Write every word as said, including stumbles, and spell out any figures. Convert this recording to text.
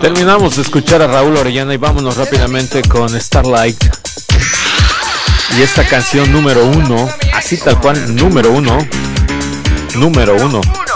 Terminamos de escuchar a Raúl Orellana y vámonos rápidamente con Starlight. Y esta canción número uno, así tal cual, número uno, número uno.